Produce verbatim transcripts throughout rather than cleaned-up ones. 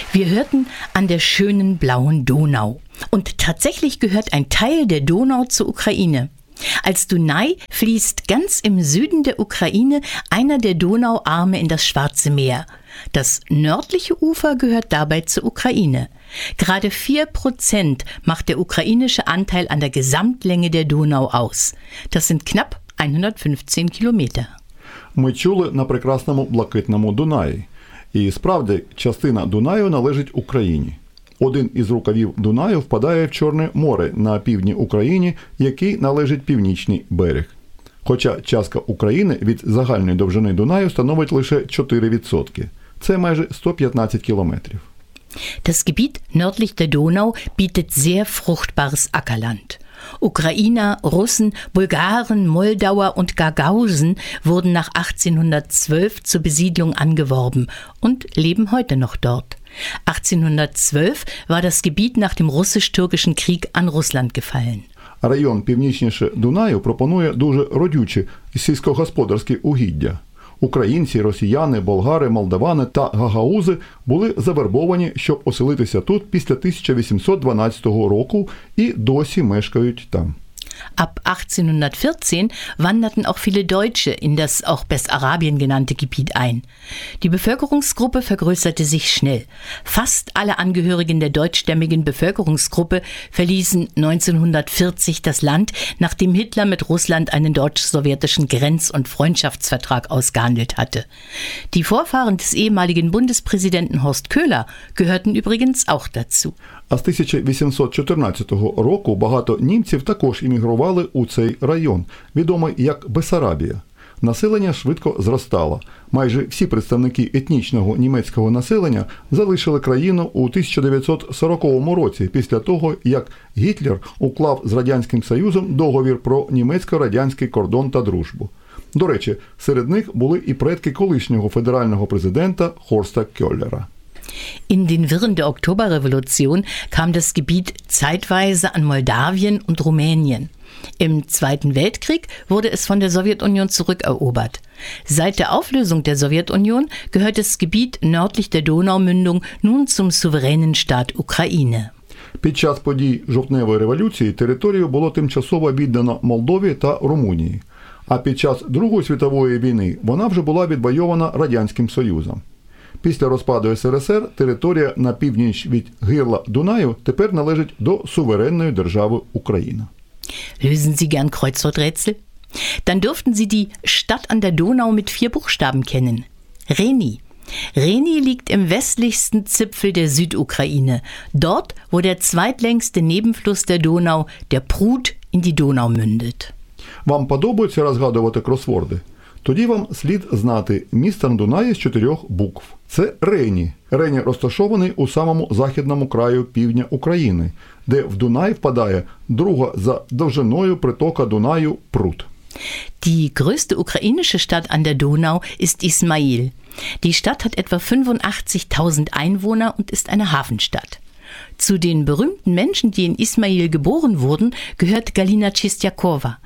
Wir hörten an der schönen blauen Donau. Und tatsächlich gehört ein Teil der Donau zur Ukraine. Als Dunaj fließt ganz im Süden der Ukraine einer der Donauarme in das Schwarze Meer. Das nördliche Ufer gehört dabei zur Ukraine. Gerade vier Prozent macht der ukrainische Anteil an der Gesamtlänge der Donau aus. Das sind knapp hundertfünfzehn Kilometer. Ми чули на прекрасному блакитному Дунаї. І справді, частина Дунаю належить Україні. Один із рукавів Дунаю впадає в Чорне море на півдні України, який належить північний берег. Хоча частка України від загальної довжини Дунаю становить лише чотири відсотки. Це майже сто п'ятнадцять кілометрів. Das Gebiet nördlich der Donau bietet sehr fruchtbares Ackerland. Ukrainer, Russen, Bulgaren, Moldauer und Gagausen wurden nach achtzehnhundertzwölf zur Besiedlung angeworben und leben heute noch dort. achtzehnhundertzwölf war das Gebiet nach dem russisch-türkischen Krieg an Russland gefallen. Район північніше Дунаю пропонує дуже родючі сільськогосподарські угіддя. Українці, росіяни, болгари, молдавани та гагаузи були завербовані, щоб оселитися тут після тисяча вісімсот дванадцятого року і досі мешкають там. Ab achtzehnhundertvierzehn wanderten auch viele Deutsche in das auch Bessarabien genannte Gebiet ein. Die Bevölkerungsgruppe vergrößerte sich schnell. Fast alle Angehörigen der deutschstämmigen Bevölkerungsgruppe verließen neunzehnhundertvierzig das Land, nachdem Hitler mit Russland einen deutsch-sowjetischen Grenz- und Freundschaftsvertrag ausgehandelt hatte. Die Vorfahren des ehemaligen Bundespräsidenten Horst Köhler gehörten übrigens auch dazu. А з тисяча вісімсот чотирнадцятого року багато німців також іммігрували у цей район, відомий як Бессарабія. Населення швидко зростало. Майже всі представники етнічного німецького населення залишили країну у тисяча дев'ятсот сороковому році, після того, як Гітлер уклав з Радянським Союзом договір про німецько-радянський кордон та дружбу. До речі, серед них були і предки колишнього федерального президента Хорста Кьоллера. In den Wirren der Oktoberrevolution kam das Gebiet zeitweise an Moldawien und Rumänien. Im Zweiten Weltkrieg wurde es von der Sowjetunion zurückerobert. Seit der Auflösung der Sowjetunion gehört das Gebiet nördlich der Donaumündung nun zum souveränen Staat Ukraine. Під час подій жовтневої революції територію було тимчасово віддано Молдові та Румунії, а під час Другої світової війни вона вже була відвойована Радянським Союзом. Після розпаду ес ер ес ер територія на північ від гирла Дунаю тепер належить до суверенної держави Україна. Lösen Sie gern Kreuzworträtsel? Dann dürften Sie die Stadt an der Donau mit vier Buchstaben kennen. Reni. Reni liegt im westlichsten Zipfel der Südukraine, dort, wo der zweitlängste Nebenfluss der Donau, der Prut, in die Donau mündet. Вам подобається розгадувати кросворди? Тоді вам слід знати місто на Дунаї з чотирьох букв. Це Рені. Рені розташований у самому західному краю півдня України, де в Дунай впадає друга за довжиною притока Дунаю Прут. Die größte ukrainische Stadt an der Donau ist Ismail. Die Stadt hat etwa fünfundachtzigtausend Einwohner und ist eine Hafenstadt. Zu den berühmten Menschen, die in Ismail geboren wurden, gehört Galina Chistyakowa.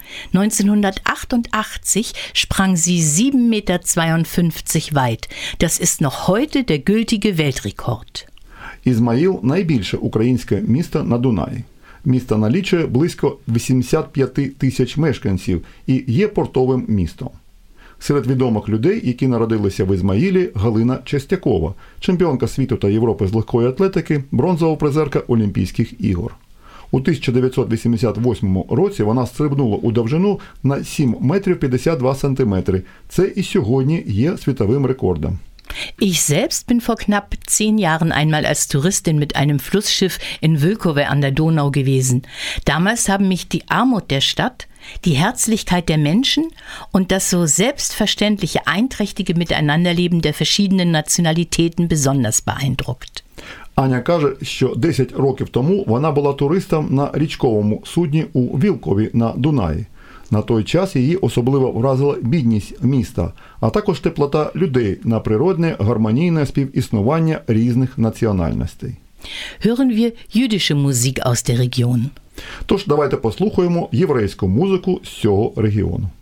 neunzehnhundertachtundachtzig sprang sie sieben Meter zweiundfünfzig weit. Das ist noch heute der gültige Weltrekord. Ізмаїл – найбільше українське місто на Дунаї. Місто налічує близько вісімдесят п'ять тисяч мешканців і є портовим містом. Серед відомих людей, які народилися в Ізмаїлі, Галина Чистякова, чемпіонка світу та Європи з легкої атлетики, бронзова призерка Олімпійських ігор. У тисяча дев'ятсот вісімдесят восьмому році вона стрибнула у довжину на сім метрів п'ятдесят два сантиметри. Це і сьогодні є світовим рекордом. Ich selbst bin vor knapp zehn Jahren einmal als Touristin mit einem Flussschiff in Vlkovo an der Donau gewesen. Damals haben mich die Armut der Stadt, die Herzlichkeit der Menschen und das so selbstverständliche einträchtige Miteinanderleben der verschiedenen Nationalitäten besonders beeindruckt. Аня каже, що десять років тому вона була туристом на річковому судні у Вілкові на Дунаї. На той час її особливо вразила бідність міста, а також теплота людей на природне гармонійне співіснування різних національностей. Hören wir jüdische Musik aus der Region. Тож давайте послухаємо єврейську музику з цього регіону.